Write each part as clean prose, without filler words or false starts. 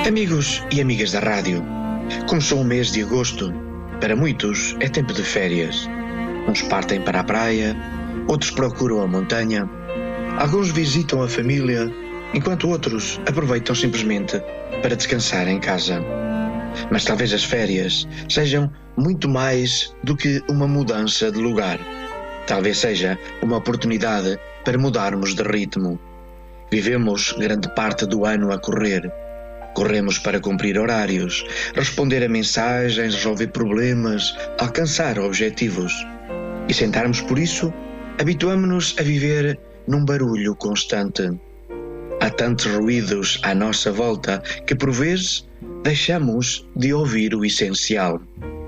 Amigos e amigas da rádio, começou o mês de agosto. Para muitos é tempo de férias. Uns partem para a praia, outros procuram a montanha, alguns visitam a família, enquanto outros aproveitam simplesmente para descansar em casa. Mas talvez as férias sejam muito mais do que uma mudança de lugar. Talvez seja uma oportunidade para mudarmos de ritmo. Vivemos grande parte do ano a correr. Corremos para cumprir horários, responder a mensagens, resolver problemas, alcançar objetivos. E sem darmos por isso, habituamo-nos a viver num barulho constante. Há tantos ruídos à nossa volta que, por vezes, deixamos de ouvir o essencial.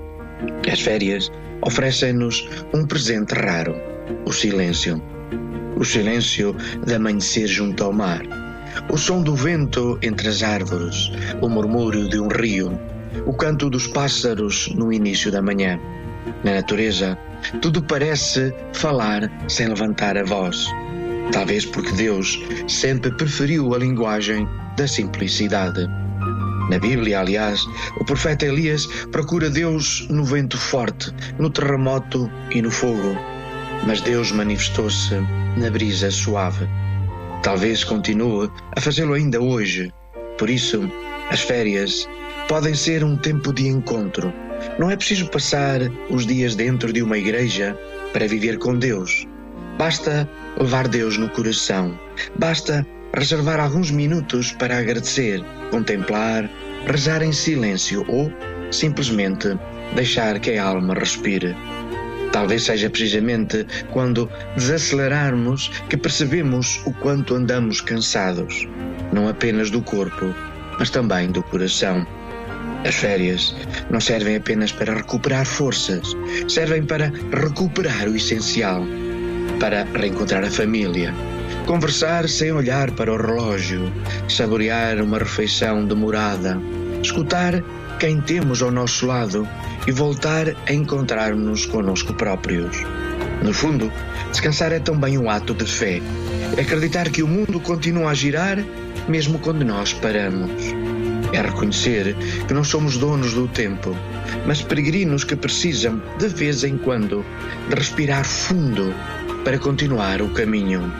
As férias oferecem-nos um presente raro: o silêncio. O silêncio de amanhecer junto ao mar. O som do vento entre as árvores, o murmúrio de um rio, o canto dos pássaros no início da manhã. Na natureza, tudo parece falar sem levantar a voz. Talvez porque Deus sempre preferiu a linguagem da simplicidade. Na Bíblia, aliás, o profeta Elias procura Deus no vento forte, no terremoto e no fogo. Mas Deus manifestou-se na brisa suave. Talvez continue a fazê-lo ainda hoje. Por isso, as férias podem ser um tempo de encontro. Não é preciso passar os dias dentro de uma igreja para viver com Deus. Basta levar Deus no coração. Basta reservar alguns minutos para agradecer, contemplar, rezar em silêncio ou, simplesmente, deixar que a alma respire. Talvez seja precisamente quando desacelerarmos que percebemos o quanto andamos cansados, não apenas do corpo, mas também do coração. As férias não servem apenas para recuperar forças, servem para recuperar o essencial, para reencontrar a família, conversar sem olhar para o relógio, saborear uma refeição demorada, escutar quem temos ao nosso lado e voltar a encontrar-nos connosco próprios. No fundo, descansar é também um ato de fé. É acreditar que o mundo continua a girar mesmo quando nós paramos. É reconhecer que não somos donos do tempo, mas peregrinos que precisam, de vez em quando, de respirar fundo para continuar o caminho.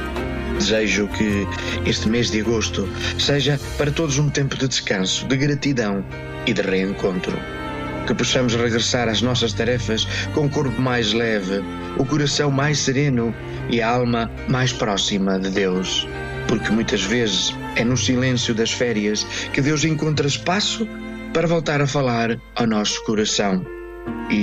Desejo que este mês de agosto seja para todos um tempo de descanso, de gratidão e de reencontro. Que possamos regressar às nossas tarefas com o corpo mais leve, o coração mais sereno e a alma mais próxima de Deus. Porque muitas vezes é no silêncio das férias que Deus encontra espaço para voltar a falar ao nosso coração.